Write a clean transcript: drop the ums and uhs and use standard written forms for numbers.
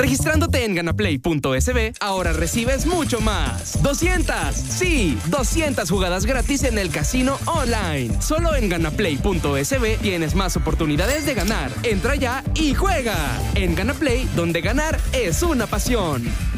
Registrándote en ganaplay.sb, ahora recibes mucho más. 200, sí, 200 jugadas gratis en el casino online. Solo en ganaplay.sb tienes más oportunidades de ganar. Entra ya y juega. En Ganaplay, donde ganar es una pasión.